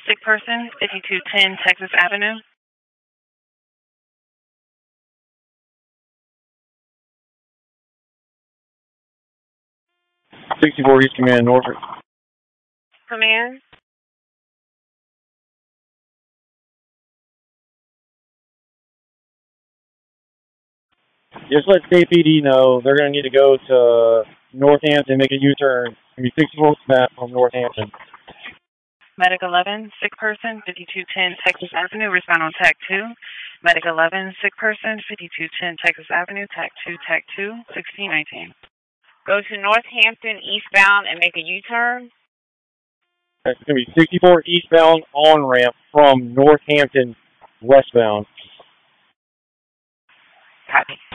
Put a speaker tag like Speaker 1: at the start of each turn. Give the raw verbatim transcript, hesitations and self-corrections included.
Speaker 1: sick person, fifty-two ten Texas Avenue.
Speaker 2: sixty-four East Command, Norfolk.
Speaker 1: Command.
Speaker 2: Just let State P D know they're going to need to go to Northampton, make a U-turn. It's going to be sixty-four back from Northampton.
Speaker 1: Medic eleven, sick person, fifty-two ten Texas Avenue, respond on TAC two. Medic eleven, sick person, fifty-two ten Texas Avenue, TAC two, TAC two, sixteen nineteen.
Speaker 3: Go to Northampton eastbound and make a U-turn.
Speaker 2: It's going to be sixty-four eastbound on-ramp from Northampton westbound.
Speaker 3: Copy.